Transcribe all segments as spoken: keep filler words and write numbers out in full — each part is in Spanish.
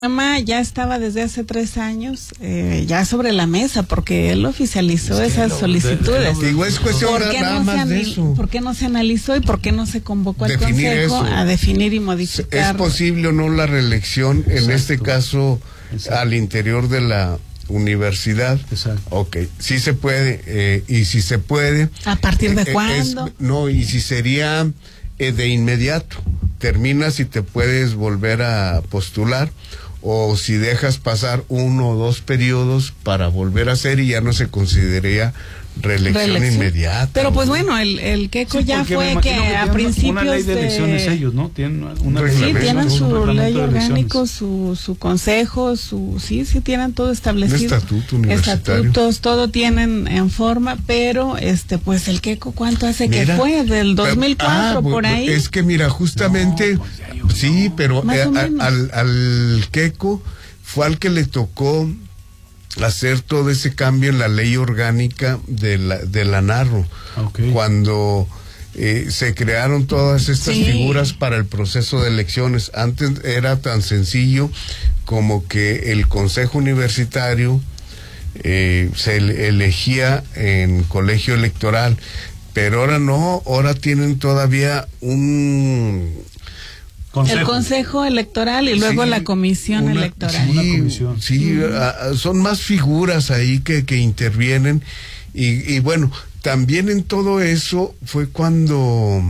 tema ya estaba desde hace tres años eh, ya sobre la mesa, porque él oficializó es esas lo, solicitudes. De, de, de, es cuestión ¿Por, qué nada no más se de eso. ¿Por qué no se analizó y por qué no se convocó al Consejo eso. a definir y modificar? ¿Es posible o no la reelección, Exacto. en este caso, Exacto. al interior de la universidad? Exacto. Ok, sí se puede, eh, y si se puede... ¿A partir de eh, cuándo? Es, no, y si sería eh, de inmediato, terminas y te puedes volver a postular, o si dejas pasar uno o dos periodos para volver a hacer y ya no se consideraría reelección, reelección inmediata. Pero pues bueno, el, el Queco sí, ya fue que, que a principios una ley de elecciones de... ellos, ¿no? Tienen una sí, tienen su ley orgánico, su su consejo, su sí, sí tienen todo establecido. Un estatuto universitario. Estatutos, todo tienen en forma, pero este pues el Queco, ¿cuánto hace mira, que fue? Del dos mil cuatro ah, por ahí. Es que mira, justamente no, pues sí, pero eh, al, al Queco fue al que le tocó hacer todo ese cambio en la ley orgánica de la, de la Narro, okay. cuando eh, se crearon todas estas sí. figuras para el proceso de elecciones. Antes era tan sencillo como que el Consejo Universitario eh, se elegía en colegio electoral, pero ahora no, ahora tienen todavía un... Consejo. El Consejo Electoral y luego sí, la Comisión una, Electoral. Sí, una comisión. sí mm. uh, son más figuras ahí que, que intervienen y, y bueno, también en todo eso fue cuando,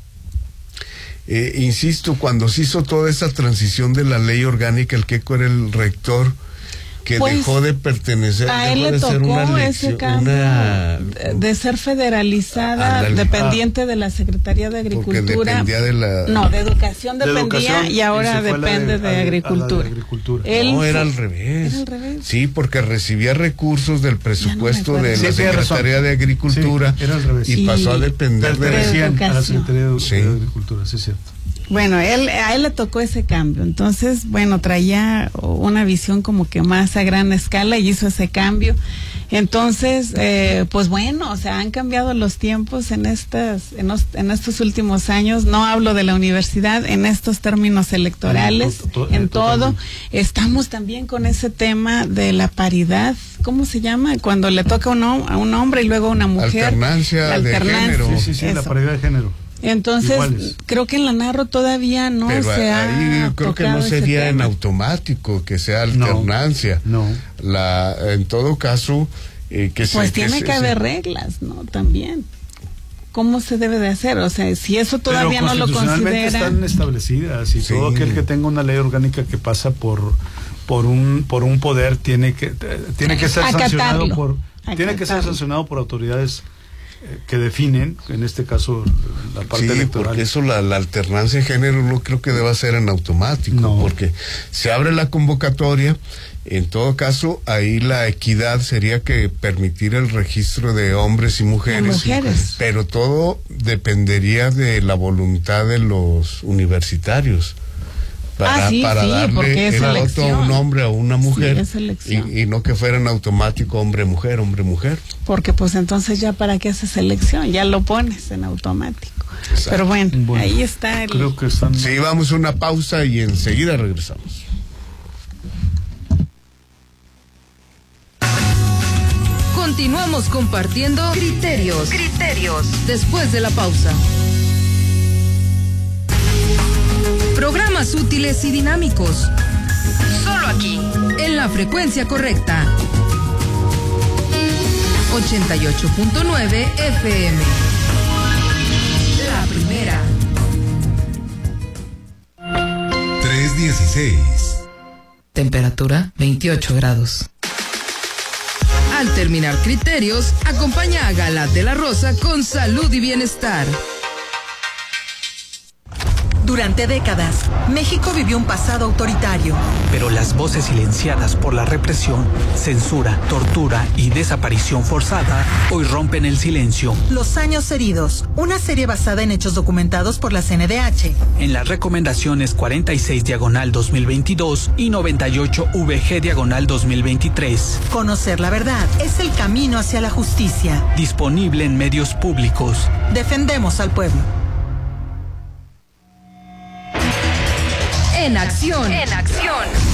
eh, insisto, cuando se hizo toda esa transición de la ley orgánica, el Queco era el rector, que pues, dejó de pertenecer a él le tocó una ese cambio una, de ser federalizada, andale, dependiente ah, de la Secretaría de Agricultura, de la, no, de educación de dependía educación, y ahora y depende de, de, agricultura. de agricultura. Él no, era al revés. Era al revés. Sí, porque recibía recursos del presupuesto no de sí, la Secretaría de Agricultura sí, era al revés. y, y pasó a depender de, de a la Secretaría de, sí. de Agricultura, sí es cierto. Bueno, él, a él le tocó ese cambio, entonces, bueno, traía una visión como que más a gran escala y hizo ese cambio. Entonces, eh, pues bueno, o sea, han cambiado los tiempos en estas, en, los, en estos últimos años. No hablo de la universidad, en estos términos electorales, no, to, to, en todo. Totalmente. Estamos también con ese tema de la paridad. ¿Cómo se llama? Cuando le toca a un, a un hombre y luego a una mujer. Alternancia, alternancia de género. Sí, sí, sí, la paridad de género. Entonces, Iguales. creo que en la Narro todavía no Pero se ha ahí creo que no sería en automático que sea alternancia. No. no. La, en todo caso, eh, que pues se, tiene que, que que se, haber reglas, ¿no? También. ¿Cómo se debe de hacer? O sea, si eso todavía no lo considera. Están establecidas y sí. todo aquel que tenga una ley orgánica que pasa por por un por un poder tiene que tiene que ser Acatarlo. sancionado por Acatarlo. tiene que ser sancionado por autoridades que definen, en este caso, la parte sí, electoral. Porque eso, la, la alternancia de género no creo que deba ser en automático, no. porque se abre la convocatoria, en todo caso, ahí la equidad sería que permitir el registro de hombres y mujeres, mujeres. pero todo dependería de la voluntad de los universitarios. Para, ah, sí, para sí, darle el voto a un hombre o a una mujer sí, y, y no que fuera en automático hombre-mujer, hombre-mujer. Porque pues entonces ya para qué haces elección, ya lo pones en automático. Exacto. Pero bueno, bueno, ahí está el... Creo que están... Sí, vamos a una pausa y enseguida regresamos. Continuamos compartiendo criterios, criterios, después de la pausa. Programas útiles y dinámicos. Solo aquí, en la frecuencia correcta. ochenta y ocho punto nueve F M. La primera. tres dieciséis. Temperatura veintiocho grados. Al terminar criterios, acompaña a Galat de la Rosa con salud y bienestar. Durante décadas, México vivió un pasado autoritario. Pero las voces silenciadas por la represión, censura, tortura y desaparición forzada hoy rompen el silencio. Los años heridos, una serie basada en hechos documentados por la C N D H. En las recomendaciones cuarenta y seis diagonal dos mil veintidós y noventa y ocho V G diagonal dos mil veintitrés. Conocer la verdad es el camino hacia la justicia. Disponible en medios públicos. Defendemos al pueblo. En acción. En acción.